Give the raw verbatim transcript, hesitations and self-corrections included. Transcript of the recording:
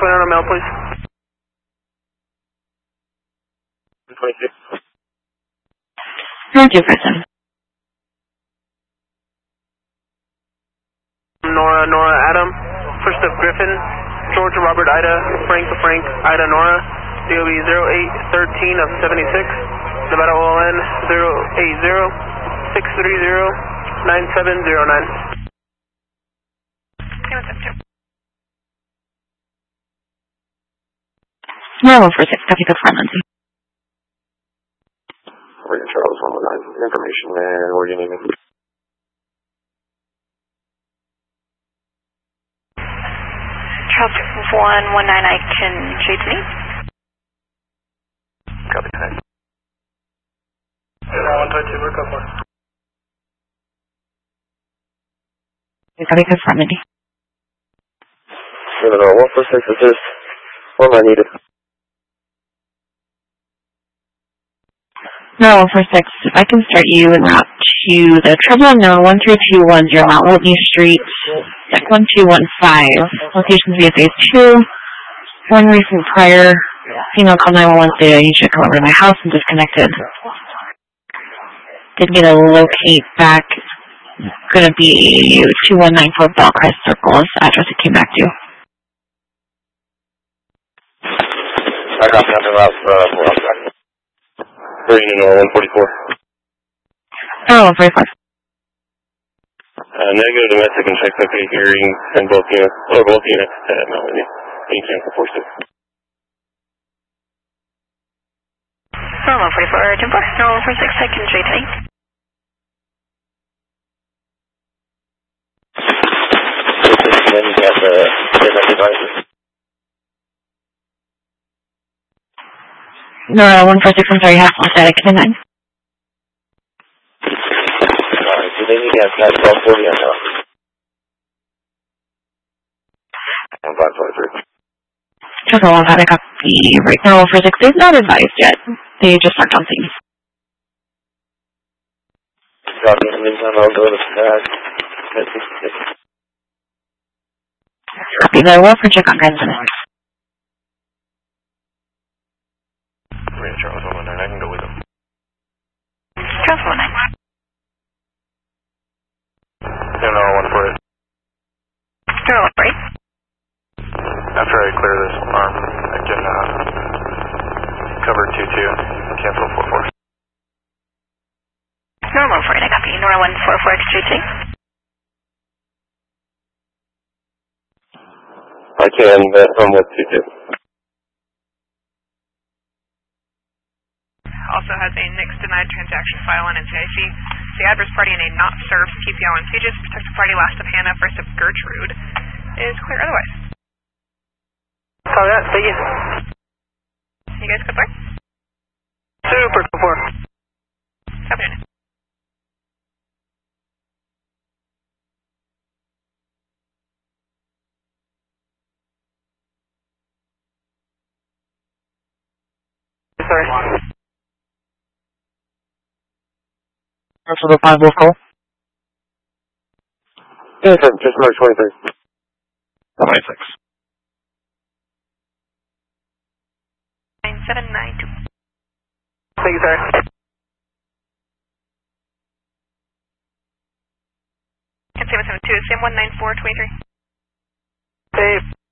wait on a mail, please. twenty-six. Nora two five seven. Nora, Nora, Adam. First up, Griffin. George, Robert, Ida. Frank, Frank, Ida, Nora. D O B zero eight one three of seventy-six. Nevada O L N zero eight zero six three zero nine seven zero nine. Okay, what's up, Joe? Nora one four six, copy the front, Lindsay. Reading Charles one one nine. Information, man. Where do you need me? Charles one one nine, I can show you to me. Copy, thanks. one twenty-two, we're up one. Copy the front, Lindsay. No, no, no. one four six, assist. What am I needed? Nora one four six, if I can start you en route to the Trouble Unknown one three two one zero Mount Whitney Street, Deck one two one five, locations via phase two. One recent prior female called nine one one stated I need you to come over to my house and disconnected. Did get a locate back. Gonna be two one nine four Bellcrest Circle is the address it came back to. I got nothing else. Uh, Reading Nora one forty-four. Oh, one forty-five. Uh, negative domestic and check okay hearing and both units, or both units at Mount Whitney. Any chance of four six. Nora one forty-four, Jim four. Nora one forty-six, I can show you to me. And then you got the internet devices. Nora one four six, I'm sorry, half on static, ten nine. Alright, do they need to have cat twelve forty or no? I'm five twenty-three. Just one had a copy right now for six. They've not advised yet. They just aren't on scene. Copy, in the meantime, I'll go to stack. Copy the well for check on guidance in it. Reading Charles one one nine, I can go with them. Charles one nine. Nora one four eight. Nora one four eight. After I clear this arm, I can uh, cover two two, cancel four four. Nora one four eight, I copy. Nora one four four, extra two. I can, but I'm with two two. Also has a N I C denied transaction file on its I C. The adverse party in a not served P P L on Pages, protected party last of Hannah, first of Gertrude, is clear otherwise. Copy that, thank you. You guys good, boy? Super, go for. Copy it. Sorry. Answer the five wolf call. Yeah, sir, just March twenty-three. twenty-six. nine seven nine two. Thank you, sir. And seven seven two, Sam one nine four twenty-three. Hey.